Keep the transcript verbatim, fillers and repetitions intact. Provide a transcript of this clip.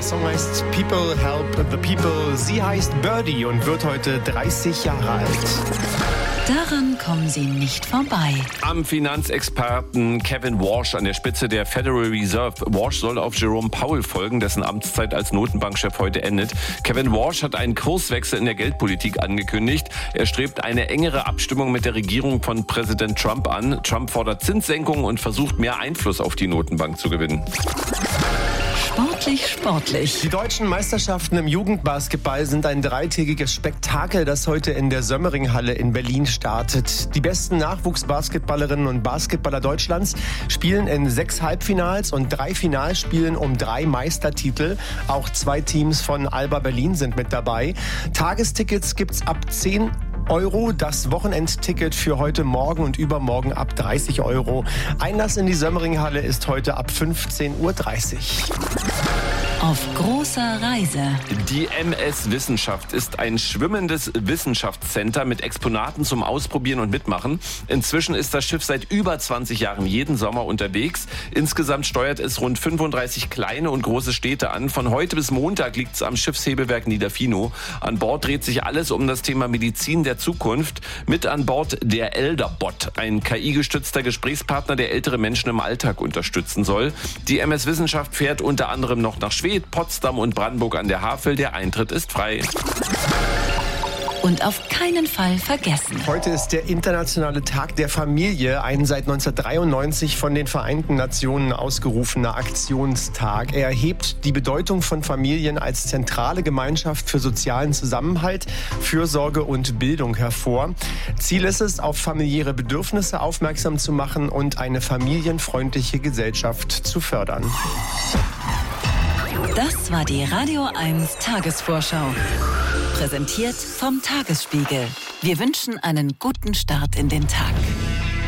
Song heißt People Help the People. Sie heißt Birdie und wird heute dreißig Jahre alt. Daran kommen Sie nicht vorbei. Am Finanzexperten Kevin Warsh an der Spitze der Federal Reserve. Warsh soll auf Jerome Powell folgen, dessen Amtszeit als Notenbankchef heute endet. Kevin Warsh hat einen Kurswechsel in der Geldpolitik angekündigt. Er strebt eine engere Abstimmung mit der Regierung von Präsident Trump an. Trump fordert Zinssenkungen und versucht, mehr Einfluss auf die Notenbank zu gewinnen. Sportlich, sportlich. Die deutschen Meisterschaften im Jugendbasketball sind ein dreitägiges Spektakel, das heute in der Sömmeringhalle in Berlin startet. Die besten Nachwuchsbasketballerinnen und Basketballer Deutschlands spielen in sechs Halbfinals und drei Finalspielen um drei Meistertitel. Auch zwei Teams von Alba Berlin sind mit dabei. Tagestickets gibt's ab zehn Euro, das Wochenendticket für heute Morgen und übermorgen ab dreißig Euro. Einlass in die Sömmeringhalle ist heute ab fünfzehn Uhr dreißig. Auf großer Reise. Die M S Wissenschaft ist ein schwimmendes Wissenschaftscenter mit Exponaten zum Ausprobieren und Mitmachen. Inzwischen ist das Schiff seit über zwanzig Jahren jeden Sommer unterwegs. Insgesamt steuert es rund fünfunddreißig kleine und große Städte an. Von heute bis Montag liegt es am Schiffshebewerk Niederfino. An Bord dreht sich alles um das Thema Medizin der Zukunft. Mit an Bord der Elderbot, ein K I-gestützter Gesprächspartner, der ältere Menschen im Alltag unterstützen soll. Die M S Wissenschaft fährt unter anderem noch nach Schweden, Potsdam und Brandenburg an der Havel. Der Eintritt ist frei. Und auf keinen Fall vergessen. Heute ist der internationale Tag der Familie, ein seit neunzehnhundertdreiundneunzig von den Vereinten Nationen ausgerufener Aktionstag. Er hebt die Bedeutung von Familien als zentrale Gemeinschaft für sozialen Zusammenhalt, Fürsorge und Bildung hervor. Ziel ist es, auf familiäre Bedürfnisse aufmerksam zu machen und eine familienfreundliche Gesellschaft zu fördern. Das war die Radio eins Tagesvorschau. Präsentiert vom Tagesspiegel. Wir wünschen einen guten Start in den Tag.